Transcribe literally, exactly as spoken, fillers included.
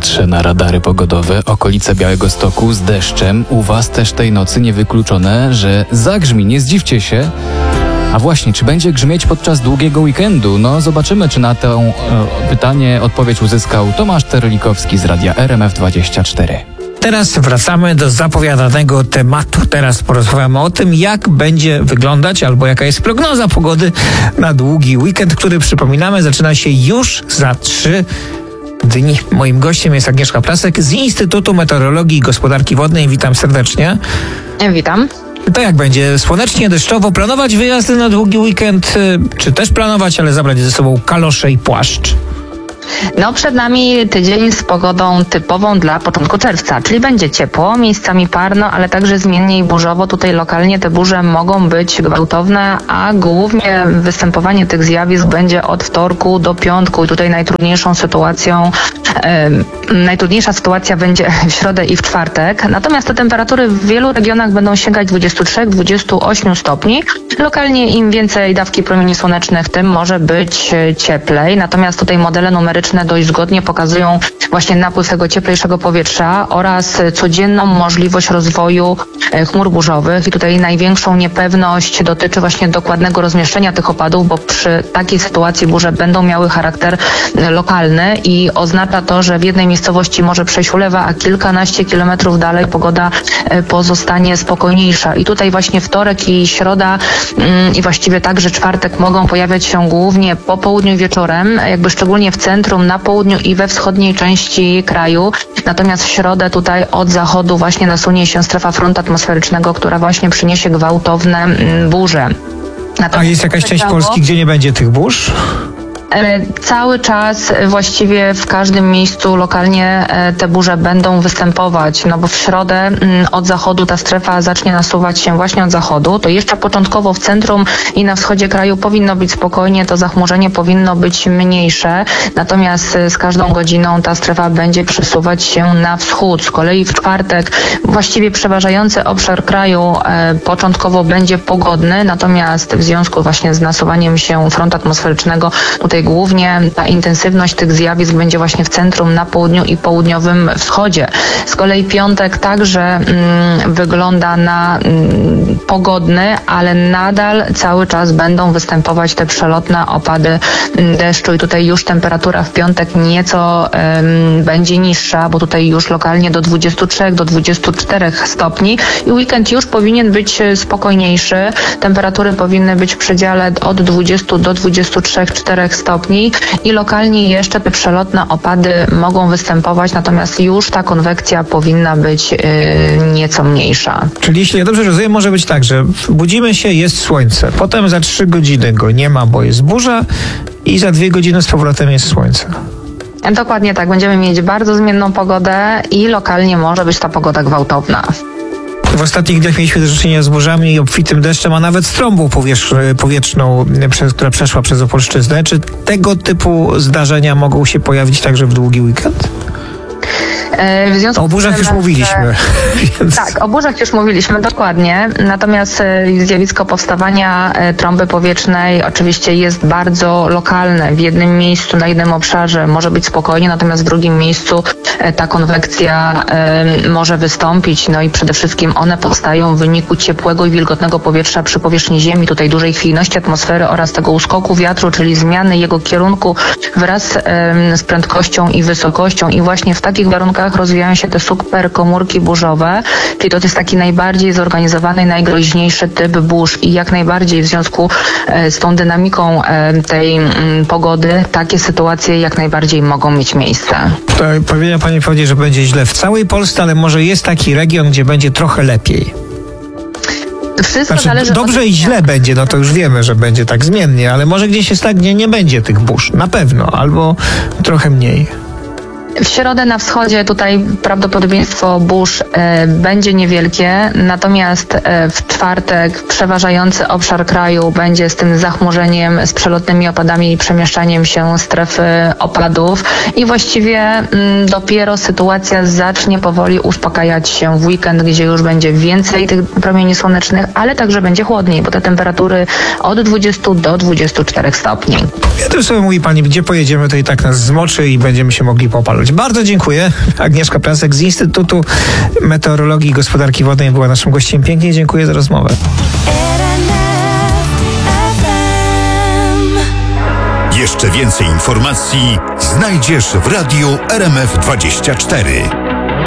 patrzę na radary pogodowe, okolice Białegostoku z deszczem. U was też tej nocy niewykluczone, że zagrzmi, nie zdziwcie się. A właśnie, czy będzie grzmieć podczas długiego weekendu? No zobaczymy, czy na to e, pytanie odpowiedź uzyskał Tomasz Terlikowski z radia R M F dwadzieścia cztery. Teraz wracamy do zapowiadanego tematu. Teraz porozmawiamy o tym, jak będzie wyglądać albo jaka jest prognoza pogody na długi weekend, który, przypominamy, zaczyna się już za trzy dni. Moim gościem jest Agnieszka Plasek z Instytutu Meteorologii i Gospodarki Wodnej. Witam serdecznie. Witam. To jak będzie? Słonecznie, deszczowo? Planować wyjazdy na długi weekend? Czy też planować, ale zabrać ze sobą kalosze i płaszcz? No przed nami tydzień z pogodą typową dla początku czerwca, czyli będzie ciepło, miejscami parno, ale także zmiennie i burzowo. Tutaj lokalnie te burze mogą być gwałtowne, a głównie występowanie tych zjawisk będzie od wtorku do piątku i tutaj najtrudniejszą sytuacją, yy, najtrudniejsza sytuacja będzie w środę i w czwartek. Natomiast te temperatury w wielu regionach będą sięgać dwudziestu trzech do dwudziestu ośmiu stopni. Lokalnie im więcej dawki promieni słonecznych, tym może być cieplej. Natomiast tutaj modele numeryczne dość zgodnie pokazują właśnie napływ tego cieplejszego powietrza oraz codzienną możliwość rozwoju chmur burzowych i tutaj największą niepewność dotyczy właśnie dokładnego rozmieszczenia tych opadów, bo przy takiej sytuacji burze będą miały charakter lokalny i oznacza to, że w jednej miejscowości może przejść ulewa, a kilkanaście kilometrów dalej pogoda pozostanie spokojniejsza. I tutaj właśnie wtorek i środa i właściwie także czwartek mogą pojawiać się głównie po południu i wieczorem, jakby szczególnie w centrum, na południu i we wschodniej części kraju. Natomiast w środę tutaj od zachodu właśnie nasunie się strefa frontu atmosferycznego, która właśnie przyniesie gwałtowne burze. Natomiast a jest jakaś część Polski, gdzie nie będzie tych burz? Cały czas właściwie w każdym miejscu lokalnie te burze będą występować, no bo w środę od zachodu ta strefa zacznie nasuwać się właśnie od zachodu. To jeszcze początkowo w centrum i na wschodzie kraju powinno być spokojnie, to zachmurzenie powinno być mniejsze, natomiast z każdą godziną ta strefa będzie przesuwać się na wschód. Z kolei w czwartek właściwie przeważający obszar kraju początkowo będzie pogodny, natomiast w związku właśnie z nasuwaniem się frontu atmosferycznego tutaj głównie ta intensywność tych zjawisk będzie właśnie w centrum, na południu i południowym wschodzie. Z kolei piątek także mm, wygląda na mm, pogodny, ale nadal cały czas będą występować te przelotne opady mm, deszczu i tutaj już temperatura w piątek nieco ym, będzie niższa, bo tutaj już lokalnie do dwudziestu trzech do dwudziestu czterech stopni i weekend już powinien być spokojniejszy. Temperatury powinny być w przedziale od dwudziestu do dwudziestu trzech do dwudziestu czterech stopni i lokalnie jeszcze te przelotne opady mogą występować, natomiast już ta konwekcja powinna być yy, nieco mniejsza. Czyli jeśli ja dobrze rozumiem, może być tak, że budzimy się, jest słońce, potem za trzy godziny go nie ma, bo jest burza i za dwie godziny z powrotem jest słońce. Dokładnie tak, będziemy mieć bardzo zmienną pogodę i lokalnie może być ta pogoda gwałtowna. W ostatnich dniach mieliśmy do czynienia z burzami i obfitym deszczem, a nawet z trąbą powietrzną, która przeszła przez Opolszczyznę. Czy tego typu zdarzenia mogą się pojawić także w długi weekend? W związku o burzach już mówiliśmy. Więc... Tak, o burzach już mówiliśmy, dokładnie. Natomiast zjawisko powstawania trąby powietrznej oczywiście jest bardzo lokalne. W jednym miejscu, na jednym obszarze może być spokojnie, natomiast w drugim miejscu ta konwekcja y, może wystąpić. No i przede wszystkim one powstają w wyniku ciepłego i wilgotnego powietrza przy powierzchni Ziemi, tutaj dużej chwiejności atmosfery oraz tego uskoku wiatru, czyli zmiany jego kierunku wraz y, z prędkością i wysokością. I właśnie w takich warunkach rozwijają się te superkomórki burzowe, czyli to jest taki najbardziej zorganizowany i najgroźniejszy typ burz i jak najbardziej w związku z tą dynamiką tej pogody takie sytuacje jak najbardziej mogą mieć miejsce. To powinna Pani powiedzieć, że będzie źle w całej Polsce, ale może jest taki region, gdzie będzie trochę lepiej. Wszystko znaczy, zależy dobrze od... i źle będzie, no to już wiemy, że będzie tak zmiennie, ale może gdzieś jest tak, gdzie nie będzie tych burz, na pewno, albo trochę mniej. W środę na wschodzie tutaj prawdopodobieństwo burz e, będzie niewielkie, natomiast e, w czwartek przeważający obszar kraju będzie z tym zachmurzeniem, z przelotnymi opadami i przemieszczaniem się strefy opadów i właściwie m, dopiero sytuacja zacznie powoli uspokajać się w weekend, gdzie już będzie więcej tych promieni słonecznych, ale także będzie chłodniej, bo te temperatury od dwudziestu do dwudziestu czterech stopni. Ja też sobie mówi Pani, gdzie pojedziemy, to i tak nas zmoczy i będziemy się mogli popalić. zachować. Bardzo dziękuję. Agnieszka Prasek z Instytutu Meteorologii i Gospodarki Wodnej była naszym gościem. Pięknie dziękuję za rozmowę. Jeszcze więcej informacji znajdziesz w Radiu R M F dwadzieścia cztery.